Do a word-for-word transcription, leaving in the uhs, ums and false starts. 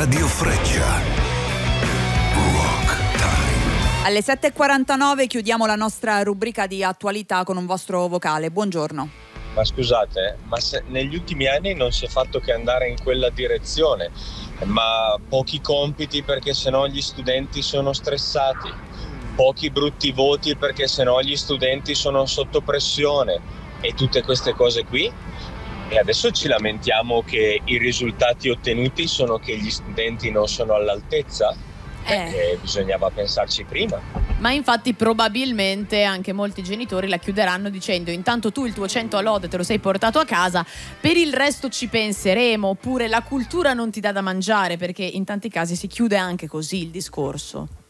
Radio Freccia. Rock Time. Alle sette e quarantanove chiudiamo la nostra rubrica di attualità con un vostro vocale. Buongiorno. Ma scusate, ma se negli ultimi anni non si è fatto che andare in quella direzione, ma pochi compiti perché sennò gli studenti sono stressati, pochi brutti voti perché sennò gli studenti sono sotto pressione e tutte queste cose qui. E adesso ci lamentiamo che i risultati ottenuti sono che gli studenti non sono all'altezza? Perché eh. bisognava pensarci prima. Ma infatti probabilmente anche molti genitori la chiuderanno dicendo: intanto tu il tuo cento a lode te lo sei portato a casa, per il resto ci penseremo. Oppure la cultura non ti dà da mangiare, perché in tanti casi si chiude anche così il discorso.